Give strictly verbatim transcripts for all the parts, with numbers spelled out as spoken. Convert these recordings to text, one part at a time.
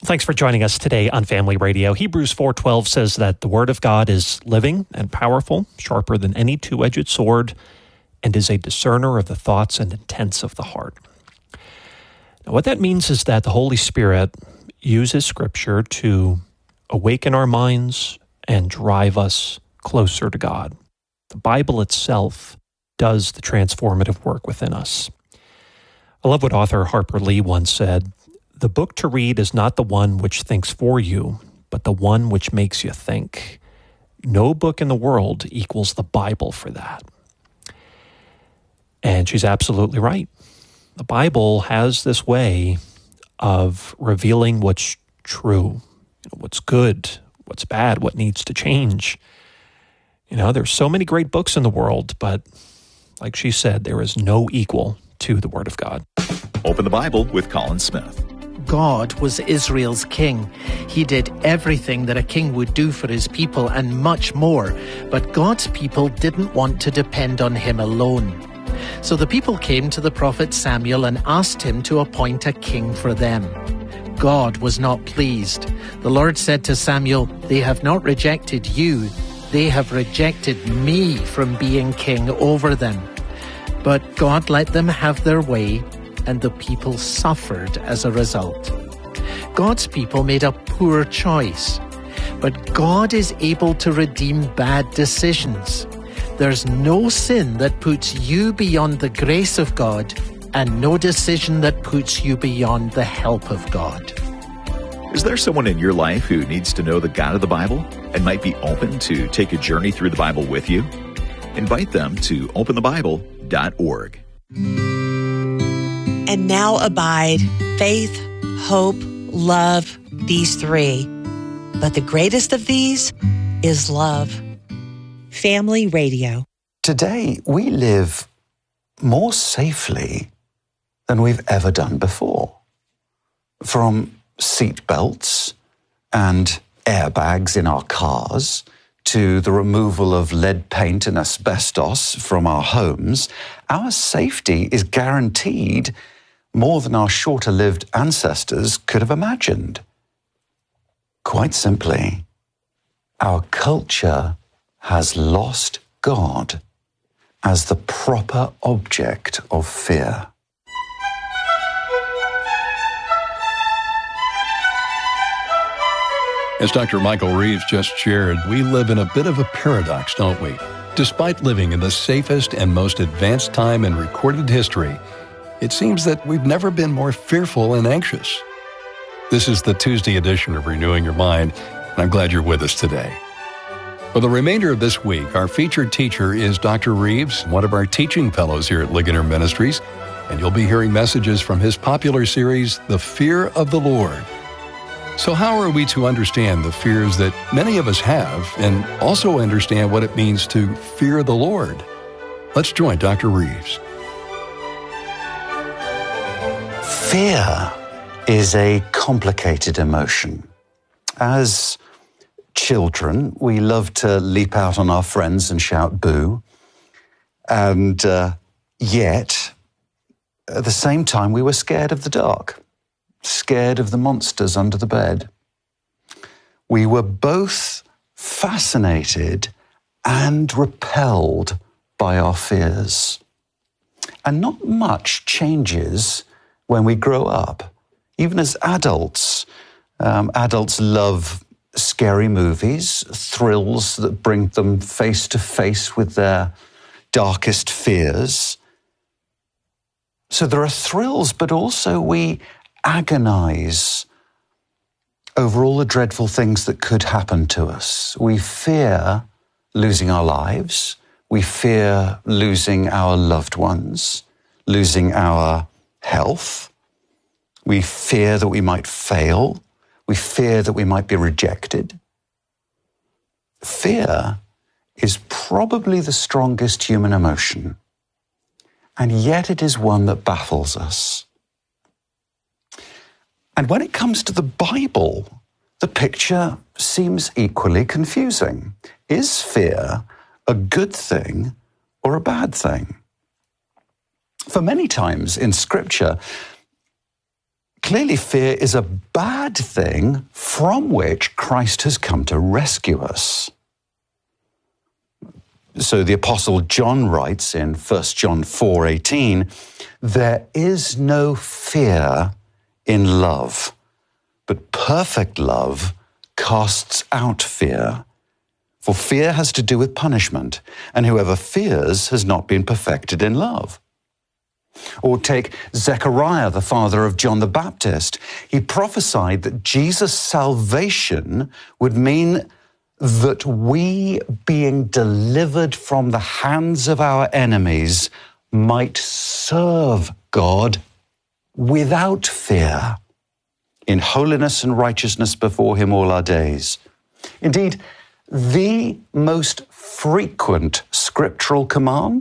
Thanks for joining us today on Family Radio. Hebrews four twelve says that the Word of God is living and powerful, sharper than any two-edged sword, and is a discerner of the thoughts and intents of the heart. Now, what that means is that the Holy Spirit uses Scripture to awaken our minds and drive us closer to God. The Bible itself does the transformative work within us. I love what author Harper Lee once said, "The book to read is not the one which thinks for you, but the one which makes you think. No book in the world equals the Bible for that." And she's absolutely right. The Bible has this way of revealing what's true, what's good, what's bad, what needs to change. You know, there's so many great books in the world, but like she said, there is no equal to the Word of God. Open the Bible with Colin Smith. God was Israel's king. He did everything that a king would do for his people and much more. But God's people didn't want to depend on him alone. So the people came to the prophet Samuel and asked him to appoint a king for them. God was not pleased. The Lord said to Samuel, "They have not rejected you. They have rejected me from being king over them." But God let them have their way, and the people suffered as a result. God's people made a poor choice, but God is able to redeem bad decisions. There's no sin that puts you beyond the grace of God, and no decision that puts you beyond the help of God. Is there someone in your life who needs to know the God of the Bible and might be open to take a journey through the Bible with you? Invite them to open the bible dot org. And now abide faith, hope, love, these three. But the greatest of these is love. Family Radio. Today, we live more safely than we've ever done before. From seat belts and airbags in our cars to the removal of lead paint and asbestos from our homes, our safety is guaranteed more than our shorter-lived ancestors could have imagined. Quite simply, our culture has lost God as the proper object of fear. As Doctor Michael Reeves just shared, we live in a bit of a paradox, don't we? Despite living in the safest and most advanced time in recorded history, it seems that we've never been more fearful and anxious. This is the Tuesday edition of Renewing Your Mind, and I'm glad you're with us today. For the remainder of this week, our featured teacher is Doctor Reeves, one of our teaching fellows here at Ligonier Ministries, and you'll be hearing messages from his popular series, The Fear of the Lord. So how are we to understand the fears that many of us have and also understand what it means to fear the Lord? Let's join Doctor Reeves. Fear is a complicated emotion. As children, we love to leap out on our friends and shout boo. And uh, yet, at the same time, we were scared of the dark, scared of the monsters under the bed. We were both fascinated and repelled by our fears. And not much changes when we grow up. Even as adults, um, adults love scary movies, thrills that bring them face to face with their darkest fears. So there are thrills, but also we agonize over all the dreadful things that could happen to us. We fear losing our lives. We fear losing our loved ones, losing our health. We fear that we might fail. We fear that we might be rejected. Fear is probably the strongest human emotion, and yet it is one that baffles us. And when it comes to the Bible, the picture seems equally confusing. Is fear a good thing or a bad thing? For many times in Scripture, clearly fear is a bad thing from which Christ has come to rescue us. So the Apostle John writes in First John four eighteen, there is no fear in love, but perfect love casts out fear. For fear has to do with punishment, and whoever fears has not been perfected in love. Or take Zechariah, the father of John the Baptist. He prophesied that Jesus' salvation would mean that we, being delivered from the hands of our enemies, might serve God without fear, in holiness and righteousness before him all our days. Indeed, the most frequent scriptural command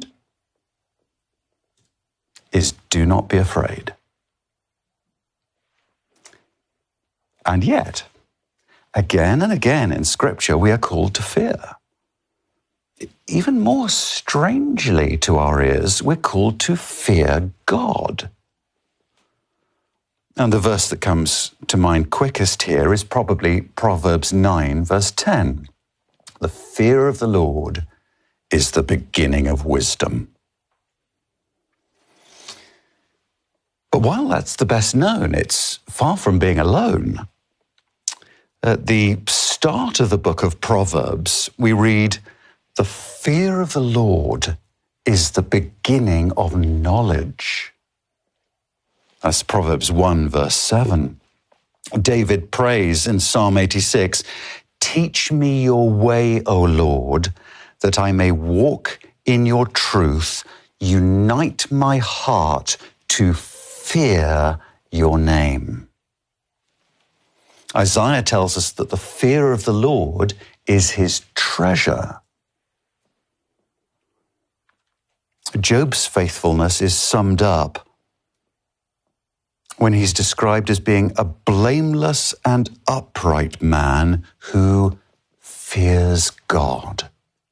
is do not be afraid. And yet, again and again in Scripture, we are called to fear. Even more strangely to our ears, we're called to fear God. And the verse that comes to mind quickest here is probably Proverbs nine, verse ten. The fear of the Lord is the beginning of wisdom. But while that's the best known, it's far from being alone. At the start of the book of Proverbs, we read, the fear of the Lord is the beginning of knowledge. That's Proverbs one, verse seven. David prays in Psalm eighty-six, teach me your way, O Lord, that I may walk in your truth. Unite my heart to fear your name. Isaiah tells us that the fear of the Lord is his treasure. Job's faithfulness is summed up when he's described as being a blameless and upright man who fears God.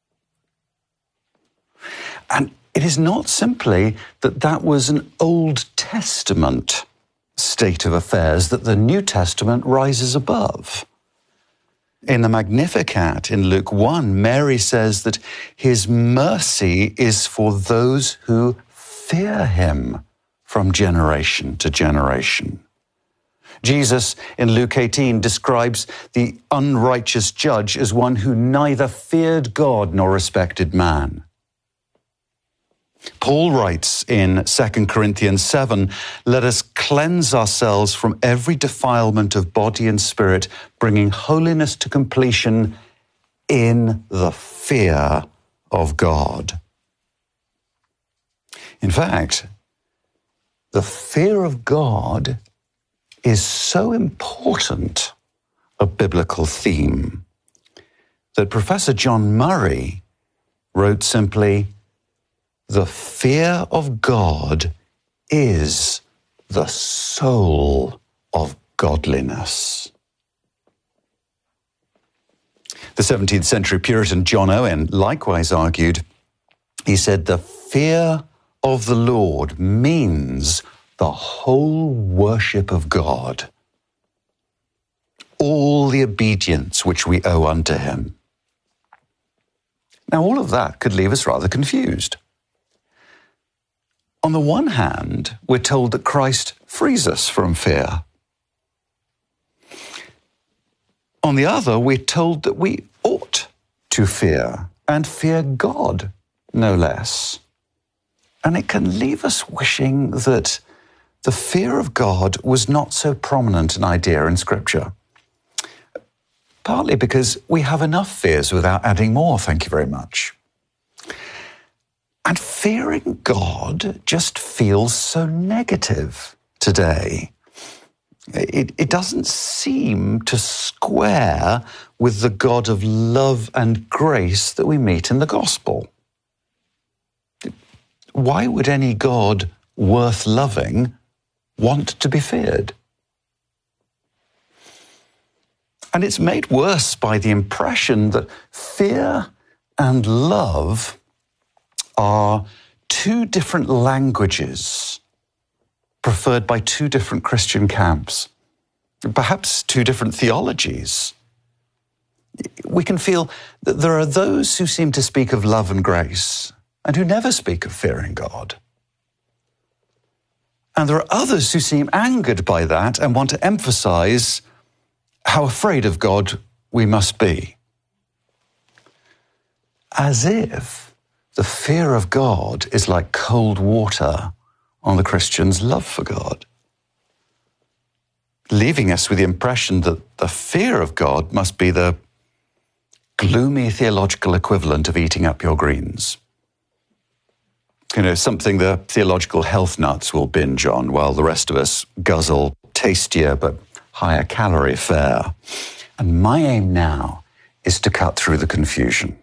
And it is not simply that that was an Old Testament state of affairs that the New Testament rises above. In the Magnificat in Luke one, Mary says that his mercy is for those who fear him from generation to generation. Jesus in Luke eighteen describes the unrighteous judge as one who neither feared God nor respected man. Paul writes in Second Corinthians seven, let us cleanse ourselves from every defilement of body and spirit, bringing holiness to completion in the fear of God. In fact, the fear of God is so important a biblical theme that Professor John Murray wrote simply, the fear of God is the soul of godliness. The seventeenth century Puritan John Owen likewise argued, he said, the fear of the Lord means the whole worship of God, all the obedience which we owe unto him. Now, all of that could leave us rather confused. On the one hand, we're told that Christ frees us from fear. On the other, we're told that we ought to fear, and fear God, no less. And it can leave us wishing that the fear of God was not so prominent an idea in Scripture. Partly because we have enough fears without adding more, thank you very much. And fearing God just feels so negative today. It, it doesn't seem to square with the God of love and grace that we meet in the gospel. Why would any God worth loving want to be feared? And it's made worse by the impression that fear and love are two different languages, preferred by two different Christian camps, perhaps two different theologies. We can feel that there are those who seem to speak of love and grace and who never speak of fearing God. And there are others who seem angered by that and want to emphasize how afraid of God we must be. As if the fear of God is like cold water on the Christian's love for God, leaving us with the impression that the fear of God must be the gloomy theological equivalent of eating up your greens. You know, something the theological health nuts will binge on while the rest of us guzzle tastier but higher calorie fare. And my aim now is to cut through the confusion.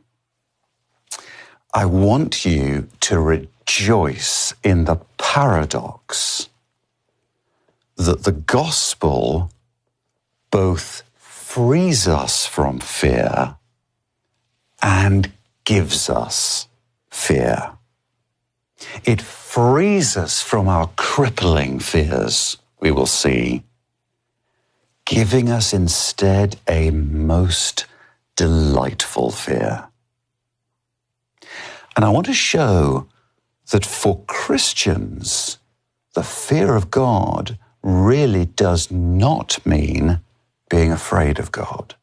I want you to rejoice in the paradox that the gospel both frees us from fear and gives us fear. It frees us from our crippling fears, we will see, giving us instead a most delightful fear. And I want to show that for Christians, the fear of God really does not mean being afraid of God.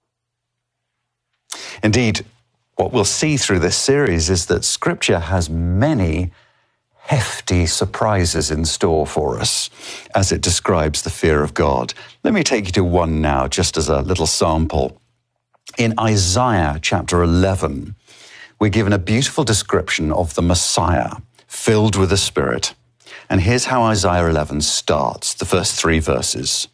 Indeed, what we'll see through this series is that Scripture has many hefty surprises in store for us as it describes the fear of God. Let me take you to one now, just as a little sample. In Isaiah chapter eleven, we're given a beautiful description of the Messiah, filled with the Spirit. And here's how Isaiah eleven starts, the first three verses.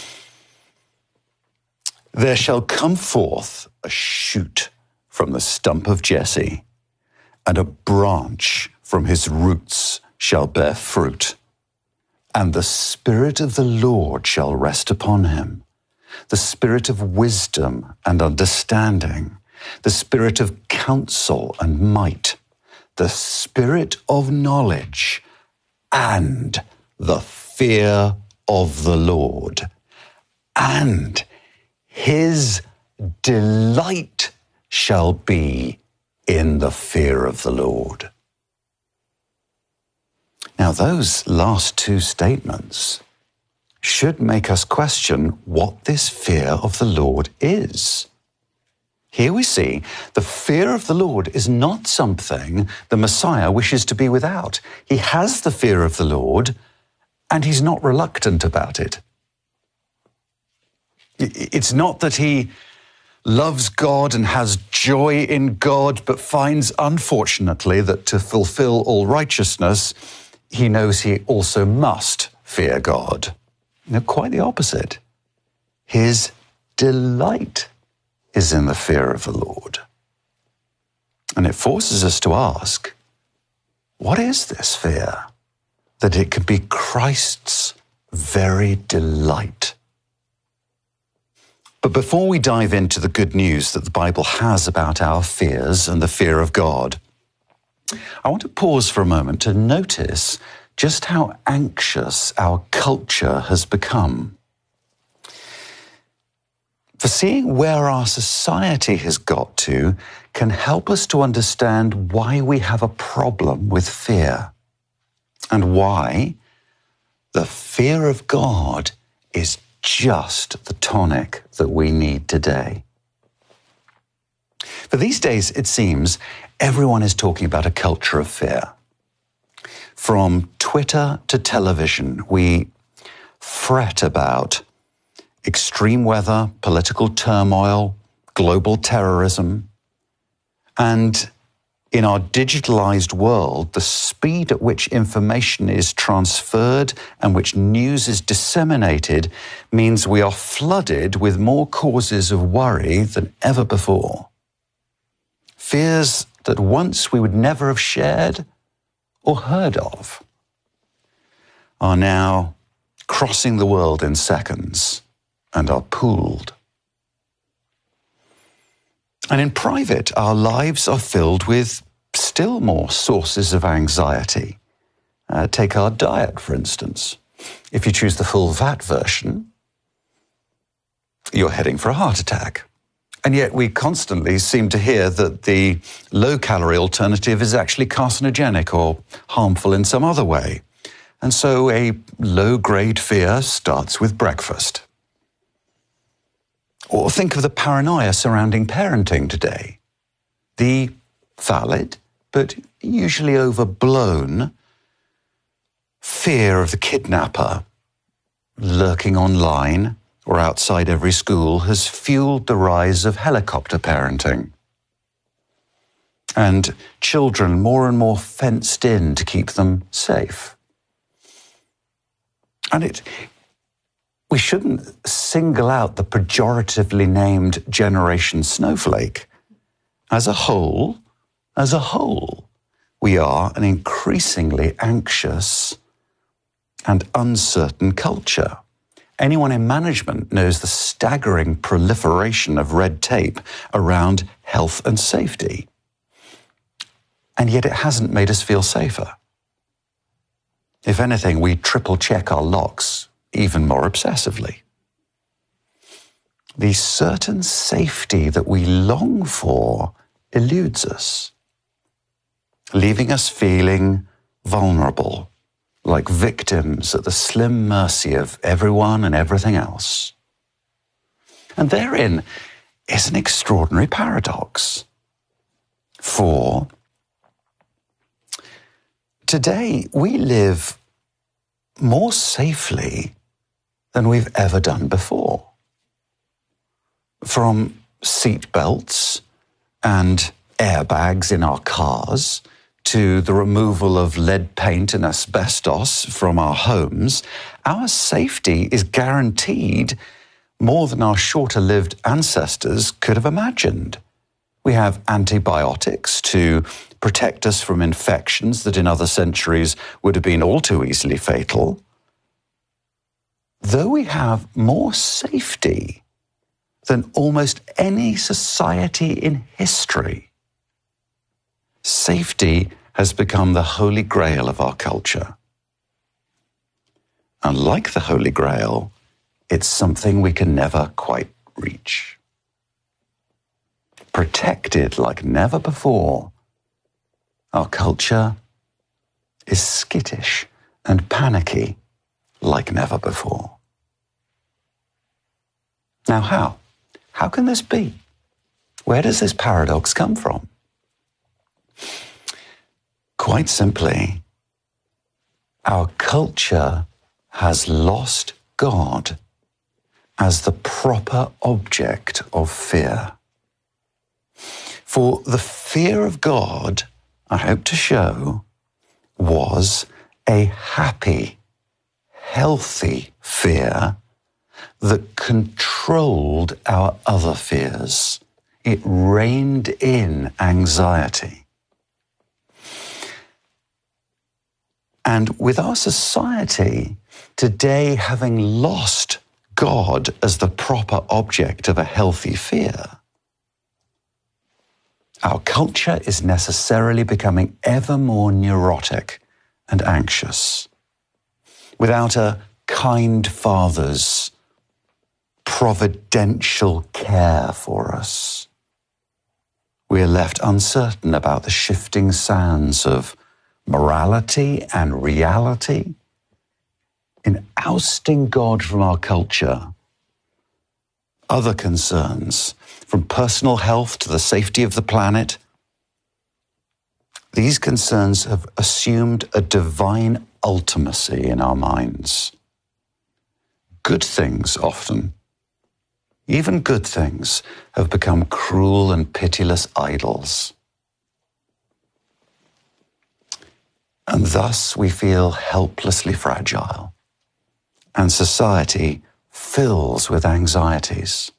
There shall come forth a shoot from the stump of Jesse, and a branch from his roots shall bear fruit. And the Spirit of the Lord shall rest upon him, the Spirit of wisdom and understanding, the Spirit of counsel and might, the Spirit of knowledge and the fear of the Lord. And his delight shall be in the fear of the Lord. Now, those last two statements should make us question what this fear of the Lord is. Here we see the fear of the Lord is not something the Messiah wishes to be without. He has the fear of the Lord, and he's not reluctant about it. It's not that he loves God and has joy in God, but finds, unfortunately, that to fulfill all righteousness, he knows he also must fear God. No, quite the opposite. His delight is in the fear of the Lord. And it forces us to ask, what is this fear? That it can be Christ's very delight. But before we dive into the good news that the Bible has about our fears and the fear of God, I want to pause for a moment to notice just how anxious our culture has become. For seeing where our society has got to can help us to understand why we have a problem with fear and why the fear of God is just the tonic that we need today. For these days, it seems everyone is talking about a culture of fear. From Twitter to television, we fret about extreme weather, political turmoil, global terrorism, and in our digitalized world, the speed at which information is transferred and which news is disseminated means we are flooded with more causes of worry than ever before. Fears that once we would never have shared or heard of are now crossing the world in seconds and are pooled. And in private, our lives are filled with still more sources of anxiety Uh, take our diet, for instance. If you choose the full V A T version, you're heading for a heart attack. And yet we constantly seem to hear that the low-calorie alternative is actually carcinogenic or harmful in some other way. And so a low-grade fear starts with breakfast. Or think of the paranoia surrounding parenting today. The valid, but usually overblown, fear of the kidnapper lurking online or outside every school has fueled the rise of helicopter parenting. And children more and more fenced in to keep them safe. And it, we shouldn't single out the pejoratively named Generation Snowflake. As a whole, as a whole, we are an increasingly anxious and uncertain culture. Anyone in management knows the staggering proliferation of red tape around health and safety. And yet it hasn't made us feel safer. If anything, we triple check our locks even more obsessively. The certain safety that we long for eludes us, leaving us feeling vulnerable, like victims at the slim mercy of everyone and everything else. And therein is an extraordinary paradox. For today we live more safely than we've ever done before. From seat belts and airbags in our cars, to the removal of lead paint and asbestos from our homes, our safety is guaranteed more than our shorter-lived ancestors could have imagined. We have antibiotics to protect us from infections that in other centuries would have been all too easily fatal. Though we have more safety than almost any society in history, safety has become the holy grail of our culture. And like the Holy Grail, it's something we can never quite reach. Protected like never before, our culture is skittish and panicky like never before. Now how? How can this be? Where does this paradox come from? Quite simply, our culture has lost God as the proper object of fear. For the fear of God, I hope to show, was a happy, healthy fear that controlled our other fears. It reined in anxiety. And with our society today having lost God as the proper object of a healthy fear, our culture is necessarily becoming ever more neurotic and anxious. Without a kind Father's providential care for us, we are left uncertain about the shifting sands of morality and reality. In ousting God from our culture, other concerns, from personal health to the safety of the planet, these concerns have assumed a divine ultimacy in our minds. Good things often, even good things, have become cruel and pitiless idols. And thus we feel helplessly fragile, and society fills with anxieties.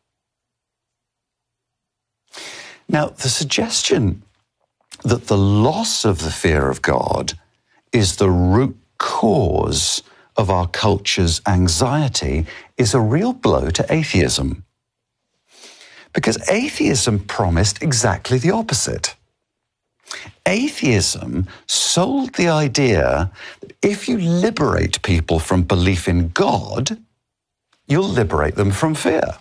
Now, the suggestion that the loss of the fear of God is the root cause of our culture's anxiety is a real blow to atheism. Because atheism promised exactly the opposite. Atheism sold the idea that if you liberate people from belief in God, you'll liberate them from fear.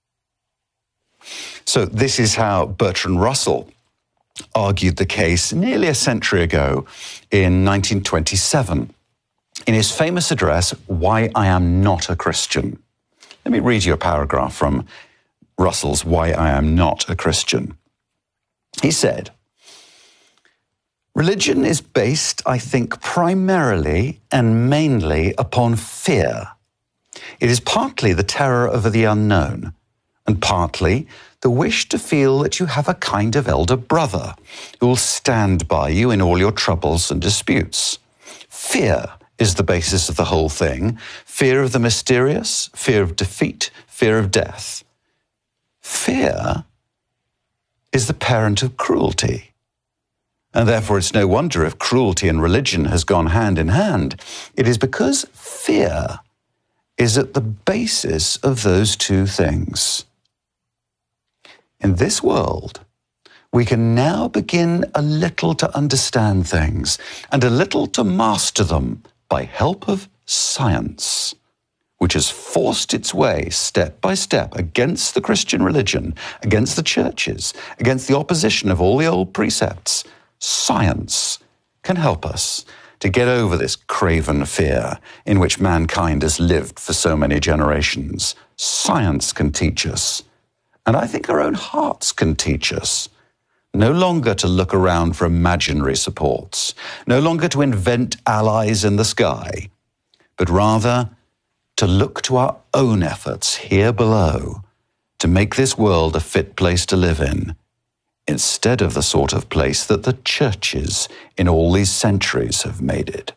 So this is how Bertrand Russell argued the case nearly a century ago in nineteen twenty-seven in his famous address, Why I Am Not a Christian. Let me read you a paragraph from Russell's Why I Am Not a Christian. He said, "Religion is based, I think, primarily and mainly upon fear. It is partly the terror of the unknown, and partly the wish to feel that you have a kind of elder brother who will stand by you in all your troubles and disputes. Fear is the basis of the whole thing. Fear of the mysterious, fear of defeat, fear of death. Fear is the parent of cruelty. And therefore it's no wonder if cruelty and religion has gone hand in hand. It is because fear is at the basis of those two things. In this world, we can now begin a little to understand things and a little to master them by help of science, which has forced its way step by step against the Christian religion, against the churches, against the opposition of all the old precepts. Science can help us to get over this craven fear in which mankind has lived for so many generations. Science can teach us, and I think our own hearts can teach us, no longer to look around for imaginary supports, no longer to invent allies in the sky, but rather to look to our own efforts here below to make this world a fit place to live in, instead of the sort of place that the churches in all these centuries have made it.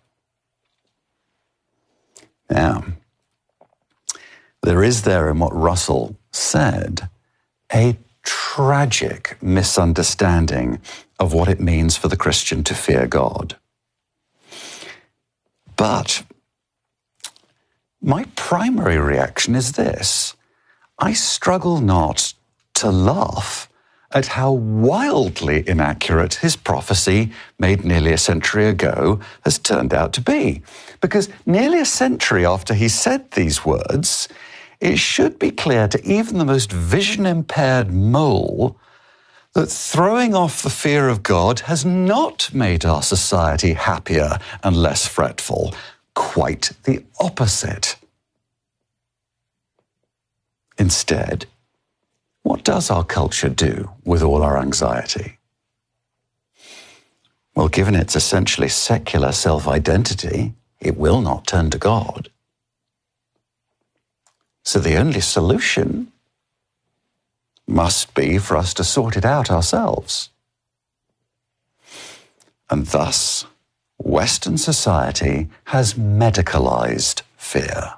Now, there is there in what Russell said a tragic misunderstanding of what it means for the Christian to fear God. But my primary reaction is this: I struggle not to laugh at how wildly inaccurate his prophecy made nearly a century ago has turned out to be. Because nearly a century after he said these words, it should be clear to even the most vision-impaired mole that throwing off the fear of God has not made our society happier and less fretful. Quite the opposite. Instead, what does our culture do with all our anxiety? Well, given its essentially secular self-identity, it will not turn to God. So the only solution must be for us to sort it out ourselves. And thus, Western society has medicalized fear.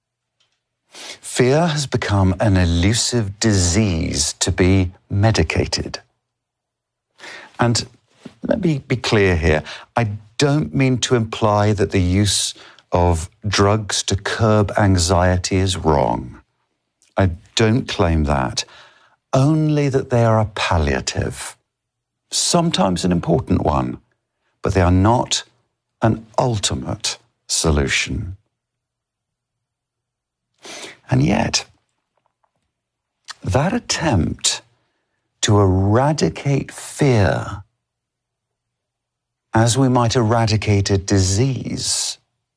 Fear has become an elusive disease to be medicated. And let me be clear here, I don't mean to imply that the use of drugs to curb anxiety is wrong. I don't claim that. Only that they are a palliative, sometimes an important one, but they are not an ultimate solution. And yet, that attempt to eradicate fear as we might eradicate a disease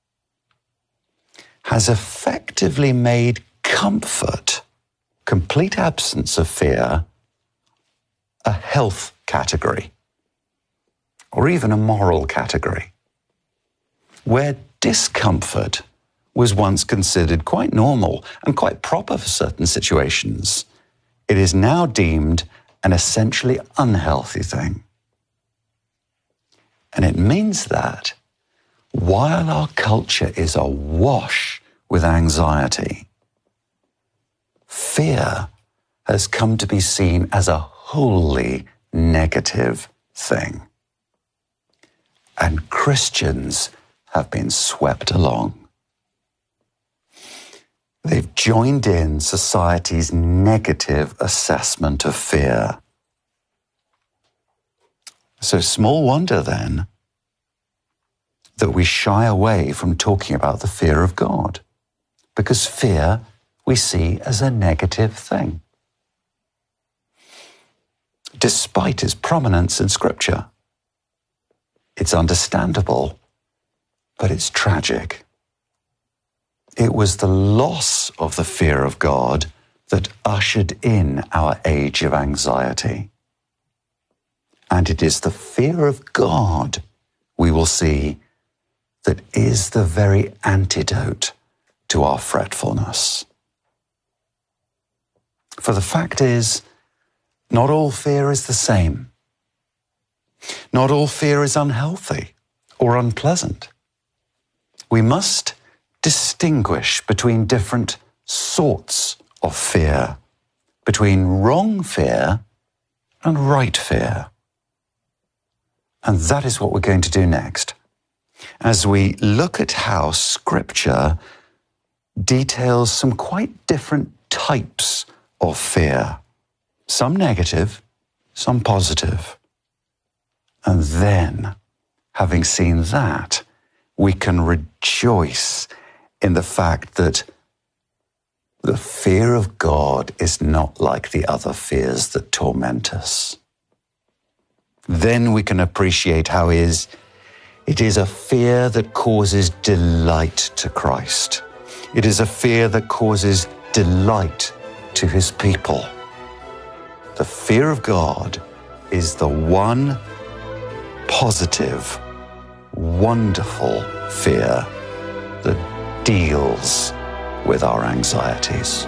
has effectively made comfort, complete absence of fear, a health category, or even a moral category, where discomfort was once considered quite normal and quite proper for certain situations. It is now deemed an essentially unhealthy thing. And it means that while our culture is awash with anxiety, fear has come to be seen as a wholly negative thing. And Christians have been swept along. They've joined in society's negative assessment of fear. So small wonder then that we shy away from talking about the fear of God, because fear we see as a negative thing, despite its prominence in Scripture. It's understandable, but it's tragic. It was the loss of the fear of God that ushered in our age of anxiety. And it is the fear of God, we will see, that is the very antidote to our fretfulness. For the fact is, not all fear is the same. Not all fear is unhealthy or unpleasant. We must distinguish between different sorts of fear, between wrong fear and right fear. And that is what we're going to do next, as we look at how Scripture details some quite different types of fear, some negative, some positive. And then, having seen that, we can rejoice in the fact that the fear of God is not like the other fears that torment us. Then we can appreciate how is, it is a fear that causes delight to Christ. It is a fear that causes delight to his people. The fear of God is the one positive, wonderful fear that deals with our anxieties.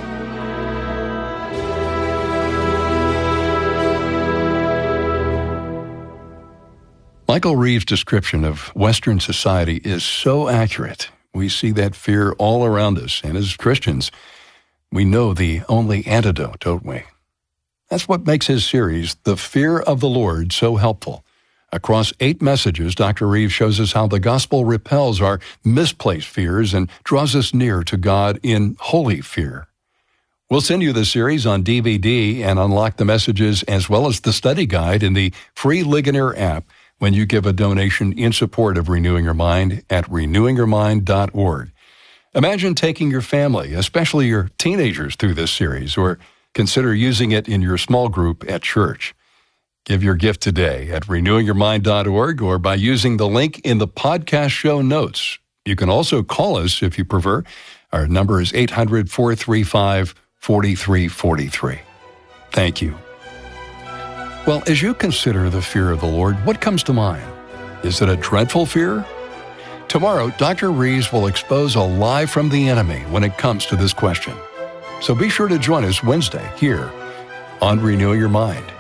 Michael Reeves' description of Western society is so accurate. We see that fear all around us, and as Christians, we know the only antidote, don't we? That's what makes his series, The Fear of the Lord, so helpful. Across eight messages, Doctor Reeves shows us how the gospel repels our misplaced fears and draws us near to God in holy fear. We'll send you the series on D V D and unlock the messages as well as the study guide in the free Ligonier app when you give a donation in support of Renewing Your Mind at renewing your mind dot org. Imagine taking your family, especially your teenagers, through this series, or consider using it in your small group at church. Give your gift today at renewing your mind dot org or by using the link in the podcast show notes. You can also call us if you prefer. Our number is eight hundred, four three five, four three four three. Thank you. Well, as you consider the fear of the Lord, what comes to mind? Is it a dreadful fear? Tomorrow, Doctor Reeves will expose a lie from the enemy when it comes to this question. So be sure to join us Wednesday here on Renew Your Mind.